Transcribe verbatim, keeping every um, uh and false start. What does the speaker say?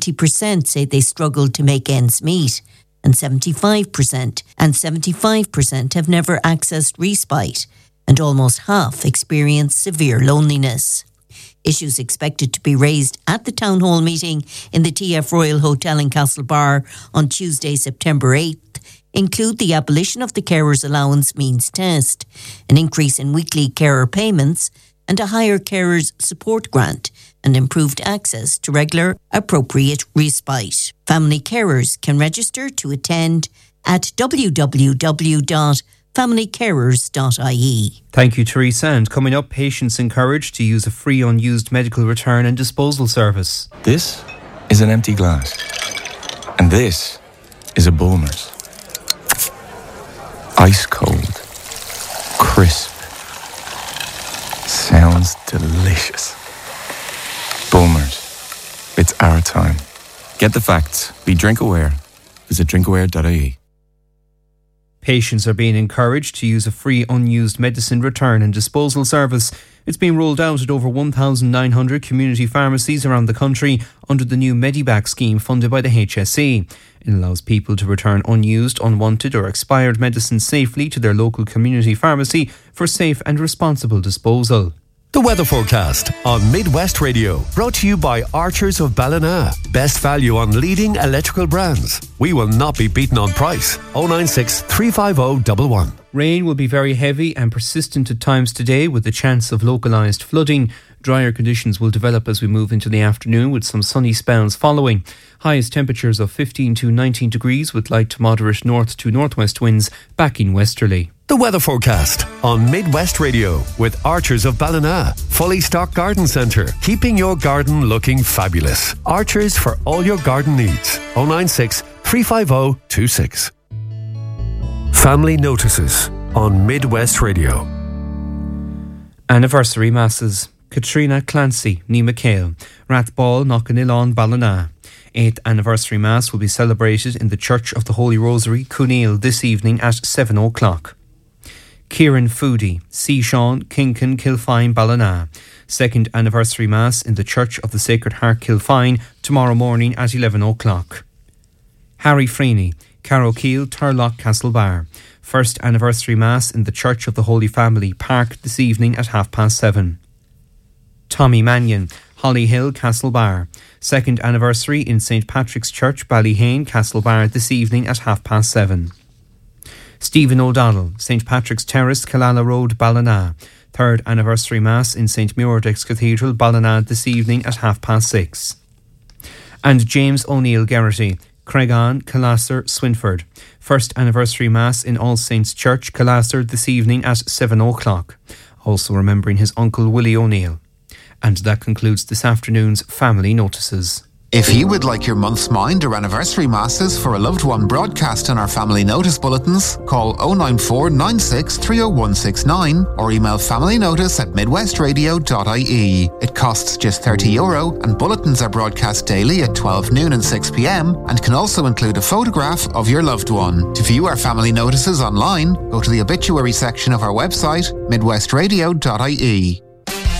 forty percent say they struggled to make ends meet, and seventy-five percent and seventy-five percent have never accessed respite, and almost half experience severe loneliness. Issues expected to be raised at the Town Hall meeting in the T F Royal Hotel in Castlebar on Tuesday, September eighth, include the abolition of the Carers Allowance Means Test, an increase in weekly carer payments, and a higher carers support grant, and improved access to regular, appropriate respite. Family carers can register to attend at w w w dot family carers dot i e. Thank you, Teresa. And coming up, patients encouraged to use a free unused medical return and disposal service. This is an empty glass. And this is a Bulmers. Ice cold. Crisp. Sounds delicious. Bulmers. It's our time. Get the facts. Be drink aware. Visit drink aware dot i e. Patients are being encouraged to use a free unused medicine return and disposal service. It's being rolled out at over one thousand nine hundred community pharmacies around the country under the new Mediback scheme funded by the H S E. It allows people to return unused, unwanted or expired medicines safely to their local community pharmacy for safe and responsible disposal. The weather forecast on Midwest Radio, brought to you by Archers of Ballina. Best value on leading electrical brands. We will not be beaten on price. oh nine six, three five oh, one one. Rain will be very heavy and persistent at times today, with the chance of localised flooding. Drier conditions will develop as we move into the afternoon, with some sunny spells following. Highest temperatures of fifteen to nineteen degrees, with light to moderate north to northwest winds backing westerly. The weather forecast on Midwest Radio with Archers of Ballina. Fully stocked garden centre, keeping your garden looking fabulous. Archers for all your garden needs. oh nine six, three five oh, two six. Family notices on Midwest Radio. Anniversary masses. Katrina Clancy, ní McHale, Rathball, Knockanill Ballina. Eighth anniversary mass will be celebrated in the Church of the Holy Rosary, Cooneal, this evening at seven o'clock. Kieran Foodie, Seashawn, Kinkin, Kilfine, Ballina. Second anniversary mass in the Church of the Sacred Heart, Kilfine, tomorrow morning at eleven o'clock. Harry Freeney, Carrowkeel, Turlock, Castlebar. First anniversary mass in the Church of the Holy Family, Park, this evening at half past seven. Tommy Mannion, Hollyhill, Castlebar. Second anniversary in Saint Patrick's Church, Ballyhane, Castlebar, this evening at half past seven. Stephen O'Donnell, Saint Patrick's Terrace, Killala Road, Ballina. Third anniversary mass in Saint Muirdex Cathedral, Ballina, this evening at half past six. And James O'Neill Geraghty, Creggan, Killasser, Swinford. First anniversary mass in All Saints Church, Killasser, this evening at seven o'clock. Also remembering his uncle Willie O'Neill. And that concludes this afternoon's Family Notices. If you would like your month's mind or anniversary masses for a loved one broadcast on our family notice bulletins, call oh nine four nine six three oh one six nine or email familynotice at midwestradio dot i e. It costs just thirty euro and bulletins are broadcast daily at twelve noon and six p m and can also include a photograph of your loved one. To view our family notices online, go to the obituary section of our website, midwestradio dot i e.